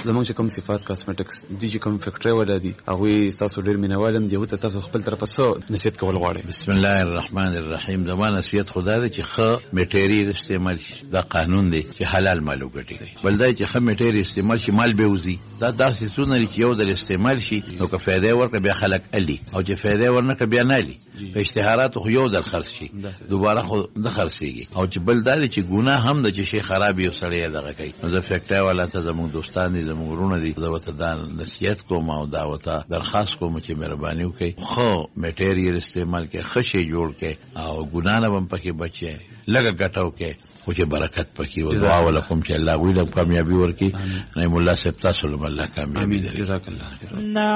زمونږ کوم صفات کاسمیټکس دي چې کوم فیکټری ولا دي هغه تاسو ډیر مینوالم دی او تاسو خپل طرفه څه نصیحت کول غواړئ؟ بسم الله الرحمن الرحیم. زمانه نصیحت خدا ده چې خ میټیریال استعمال شي. دا قانون دی چې حلال مال وګټي. بلدای چې خ میټیریال استعمال شي مال به وزي. دا داسې سونه چې یو د استعمال شي نو که فائدې ورکړي بیا خلک علي او چې فائدې ورنکړي بیا نه علي. په اشتهارات خو یو در خرڅ شي دوباره خو د خرڅيږي. او چې بل دا چې ګناه هم د چې شي خراب یو سړی دغه کوي. نو زه فیکټری والا ته زموږ دوستان دي زموږ ورونه دي دا وته دا نصیحت کوم او دا وته درخواست کوم چې مهرباني وکړي خو میټیریال استعمال کې خشه جوړ کې او ګناه نه هم پکې بچي لګه ګټاو کې خو چې برکت پکې او دعا ولکم چې الله ویله کامیابی ورکړي. نه مولا صاحب تاسو له الله کامیابی. جزاک الله خیر.